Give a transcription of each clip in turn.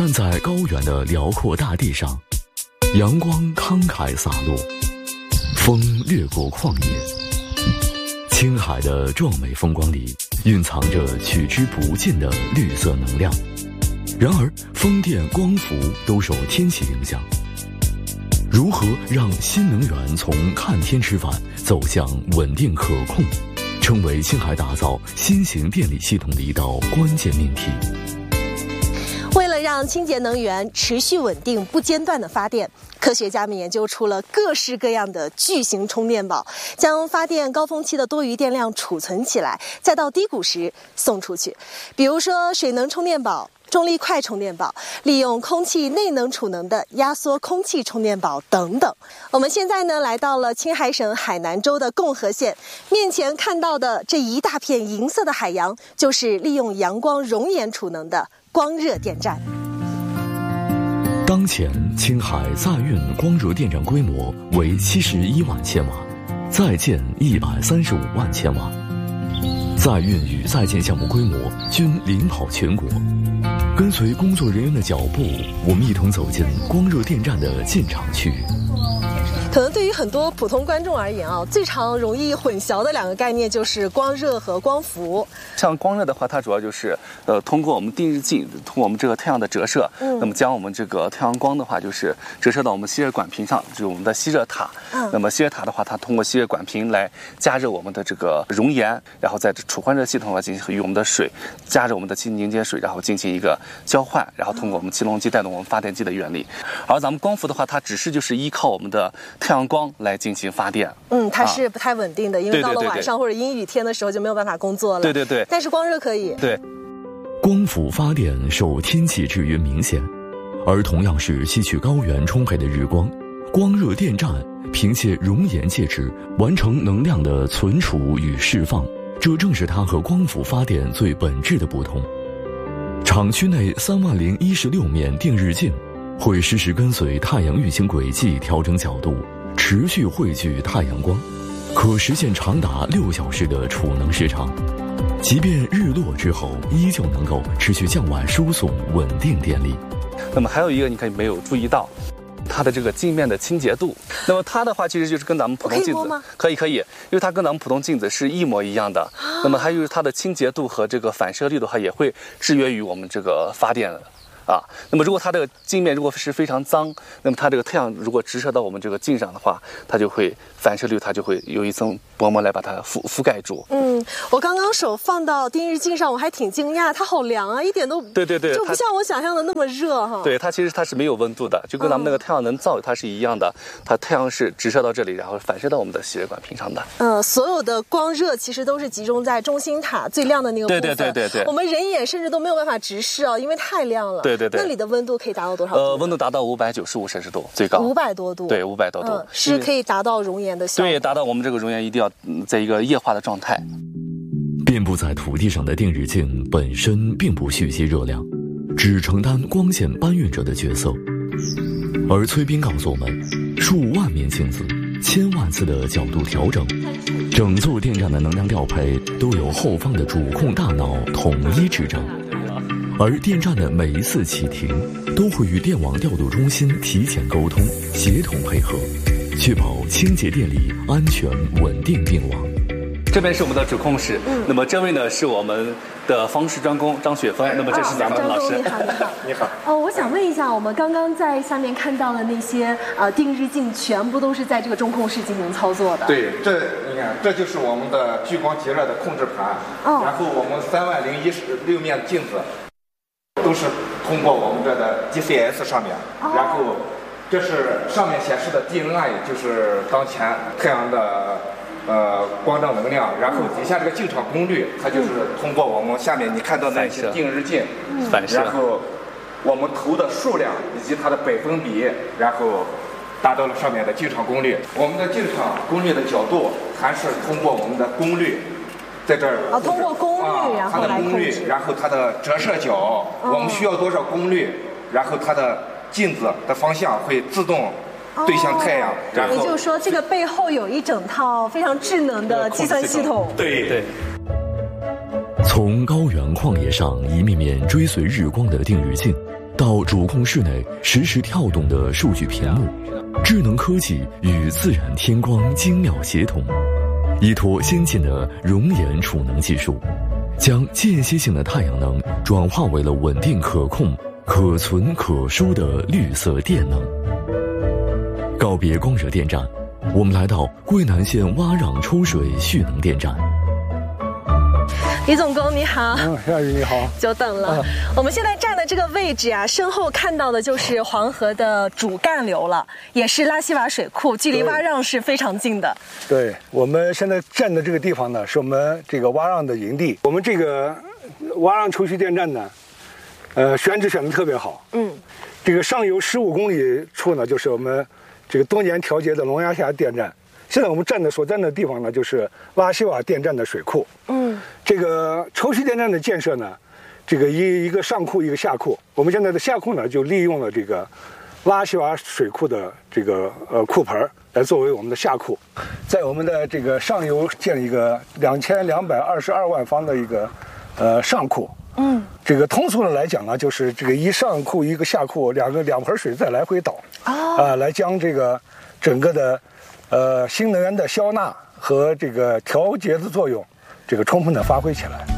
站在高原的辽阔大地上，阳光慷慨洒落，风掠过旷野，青海的壮美风光里蕴藏着取之不尽的绿色能量。然而风电光伏都受天气影响，如何让新能源从看天吃饭走向稳定可控，成为青海打造新型电力系统的一道关键命题。 为了让清洁能源持续稳定不间断的发电，科学家们研究出了各式各样的巨型充电宝，将发电高峰期的多余电量储存起来，再到低谷时送出去。比如说水能充电宝、重力快充电宝，利用空气内能储能的压缩空气充电宝等等。我们现在呢来到了青海省海南州的共和县，面前看到的这一大片银色的海洋，就是利用阳光熔岩储能的光热电站。 当前青海在运光热电站规模为71万千瓦，在建135万千瓦，在运与在建项目规模均领跑全国。跟随工作人员的脚步，我们一同走进光热电站的进场区域。 可能对于很多普通观众而言啊，最常容易混淆的两个概念就是光热和光伏。 像光热的话，它主要就是通过我们定日镜，通过我们这个太阳的折射，那么将我们这个太阳光的话，就是折射到我们吸热管屏上，就是我们的吸热塔。那么吸热塔的话，它通过吸热管屏来加热我们的这个熔岩，然后在储换热系统的话进行与我们的水加热我们的凝结水，然后进行一个交换，然后通过我们气动机带动我们发电机的原理。而咱们光伏的话，它只是就是依靠我们的太阳光来进行发电。 它是不太稳定的，因为到了晚上或者阴雨天的时候就没有办法工作了。 对对对。 但是光热可以。 对。 光伏发电受天气制约明显，而同样是吸取高原充沛的日光，光热电站凭借熔岩介质完成能量的存储与释放，这正是它和光伏发电最本质的不同。厂区内3016面定日镜会实时跟随太阳运行轨迹调整角度，持续汇聚太阳光，可实现长达6小时的储能时长。即便日落之后，依旧能够持续向外输送稳定电力。 那么还有一个你可以没有注意到，它的这个镜面的清洁度。那么它的话其实就是跟咱们普通镜子可以，因为它跟咱们普通镜子是一模一样的。那么还有它的清洁度和这个反射率的话，也会制约于我们这个发电那么如果它这个镜面如果是非常脏，那么它这个太阳如果直射到我们这个镜上的话，它就会反射率它就会有一层薄膜来把它覆盖住。 我刚刚手放到定日镜上，我还挺惊讶，它好凉啊，一点都对， 就不像我想象的那么热哈。 对，它其实它是没有温度的，就跟咱们那个太阳能灶它是一样的，它太阳是直射到这里，然后反射到我们的吸热管屏上的。 所有的光热其实都是集中在中心塔最亮的那个部分。对。我们人眼甚至都没有办法直视因为太亮了。对。那里的温度可以达到多少度？ 温度达到595摄氏度最高。 500多度。 对，500多度。 是可以达到熔岩的效果。 对，达到我们这个熔岩一定要在一个液化的状态。 遍布在土地上的定日镜本身并不蓄积热量，只承担光线搬运者的角色。而崔斌告诉我们，数万面镜子，1000万次的角度调整，整座电站的能量调配都由后方的主控大脑统一制整。而电站的每一次启停都会与电网调度中心提前沟通，协同配合，确保清洁电力安全稳定并网。 这边是我们的主控室，那么这位呢是我们的方式专工张雪峰，那么这是咱们老师。 你好。我想问一下，我们刚刚在下面看到的那些定日镜，全部都是在这个中控室进行操作的。 对，你看，这就是我们的聚光极热的控制盘。然后我们3016面镜子都是通过我们这的 DCS 上面，然后这是上面显示的 DNI， 就是当前太阳的光照能量，然后底下这个镜场功率，它就是通过我们下面你看到那些定日镜反射， 然后我们投的数量以及它的百分比，然后达到了上面的镜场功率。我们的镜场功率的角度还是通过我们的功率，在这儿通过功率然后来控制， 然后它的折射角，我们需要多少功率，然后它的镜子的方向会自动对向太阳。 也就是说，这个背后有一整套非常智能的计算系统。 对。 从高原旷野上一面面追随日光的定日镜， 到主控室内实时跳动的数据屏幕，智能科技与自然天光精妙协同，依托先进的熔岩储能技术，将间歇性的太阳能转化为了稳定可控、可存可输的绿色电能。告别光热电站，我们来到桂南县洼让抽水蓄能电站。 李总工你好。 夏雨你好， 久等了。我们现在站的这个位置啊，身后看到的就是黄河的主干流了，也是拉稀瓦水库，距离洼让是非常近的。 对，我们现在站的这个地方呢，是我们这个洼让的营地。我们这个洼让抽蓄电站呢，选址选得特别好。这个上游15公里处呢，就是我们这个多年调节的龙阳峡电站。现在我们所站的地方呢，就是拉稀瓦电站的水库。这个抽蓄电站的建设呢，这个一个上库一个下库。我们现在的下库呢，就利用了这个拉稀瓦水库的这个库盆来作为我们的下库，在我们的这个上游建一个2222万方的一个上库。这个通俗的来讲呢，就是这个一上库一个下库，两盆水再来回倒，来将这个整个的新能源的消纳和这个调节的作用，这个充分的发挥起来。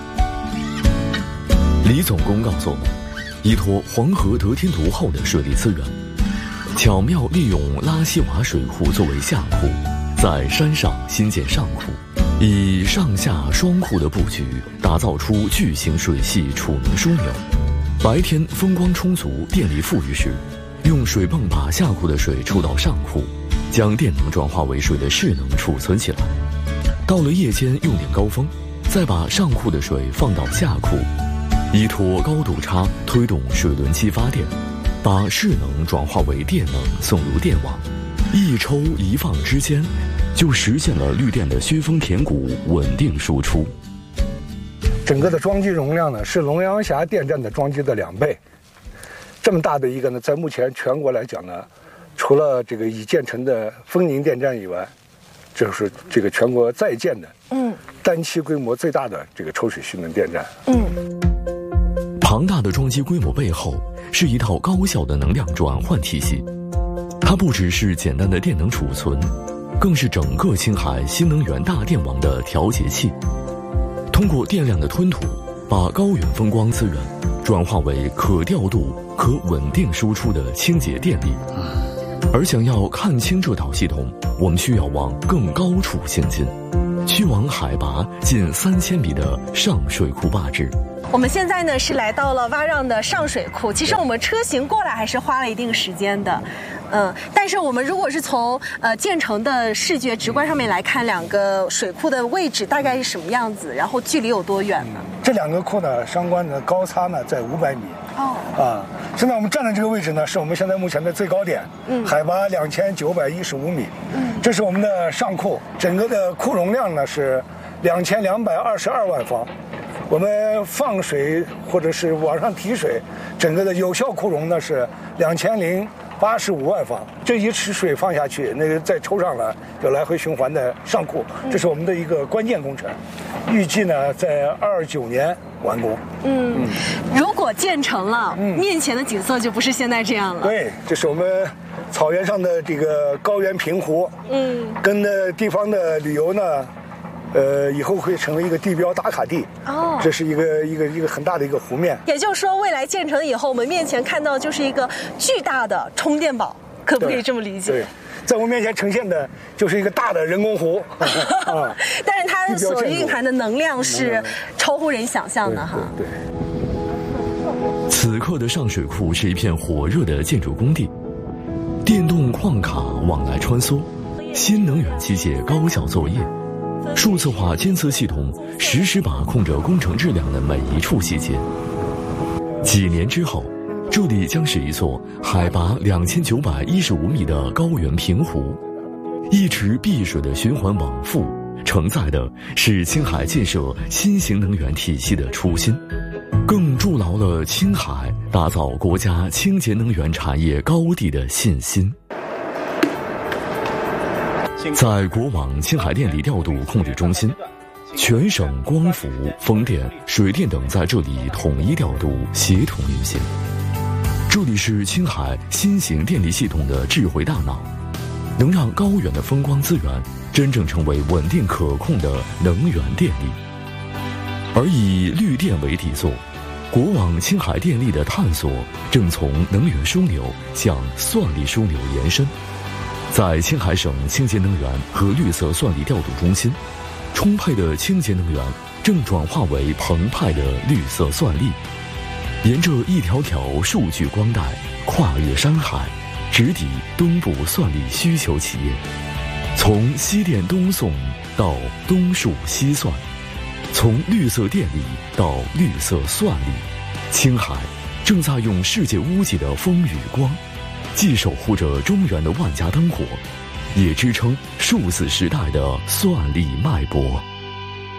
李总工告诉我们，依托黄河得天独厚的水利资源，巧妙利用拉稀瓦水库作为下库，在山上新建上库，以上下双库的布局，打造出巨型水系储能枢纽。白天风光充足、电力富裕时，用水泵把下库的水抽到上库，将电能转化为水的势能储存起来。到了夜间用电高峰，再把上库的水放到下库，依托高度差推动水轮机发电，把势能转化为电能送入电网，一抽一放之间，就实现了绿电的削峰填谷、稳定输出。 整个的装机容量呢，是龙阳峡电站的装机的2倍。这么大的一个呢，在目前全国来讲呢，除了这个已建成的丰宁电站以外，这是这个全国在建的单期规模最大的这个抽水蓄能电站。 庞大的装机规模背后，是一套高效的能量转换体系。它不只是简单的电能储存，更是整个青海新能源大电网的调节器。通过电量的吞吐，把高远风光资源转化为可调度、可稳定输出的清洁电力。而想要看清这套系统，我们需要往更高处行进，去往海拔近3000米的上水库坝址。 我们现在呢是来到了洼让的上水库，其实我们车行过来还是花了一定时间的。但是我们如果是从建成的视觉直观上面来看，两个水库的位置大概是什么样子，然后距离有多远呢？ 这2个库呢，相关的高差呢在500米。现在我们站的这个位置呢，是我们现在目前的最高点，海拔2915米。这是我们的上库，整个的库容量呢是2222万方。我们放水或者是往上提水，整个的有效库容呢是2085万方。这一池水放下去，那个再抽上来就来回循环的上库，这是我们的一个关键工程。预计呢在29年完工。 如果建成了，面前的景色就不是现在这样了。 对，这是我们草原上的这个高原平湖。跟地方的旅游呢，以后会成为一个地标打卡地。这是一个很大的一个湖面。也就是说，未来建成以后，我们面前看到就是一个巨大的充电宝，可不可以这么理解？ 对，在我们面前呈现的就是一个大的人工湖。 但是它所蕴含的能量是超乎人想象的哈。 对。 此刻的上水库是一片火热的建筑工地，电动矿卡往来穿梭，新能源机械高效作业。数字化监测系统实时把控着工程质量的每一处细节。几年之后，这里将是一座海拔2915米的高原平湖，一池碧水的循环往复，承载的是青海建设新型能源体系的初心，更筑牢了青海打造国家清洁能源产业高地的信心。在国网青海电力调度控制中心，全省光伏、风电、水电等在这里统一调度、协同运行。 这里是青海新型电力系统的智慧大脑，能让高远的风光资源真正成为稳定可控的能源电力。而以绿电为底座，国网青海电力的探索正从能源枢纽向算力枢纽延伸。在青海省清洁能源和绿色算力调度中心，充沛的清洁能源正转化为澎湃的绿色算力，沿着一条条数据光带，跨越山海，直抵东部算力需求企业。从西电东送到东数西算，从绿色电力到绿色算力，青海正在用世界屋脊的风与光，既守护着中原的万家灯火，也支撑数字时代的算力脉搏。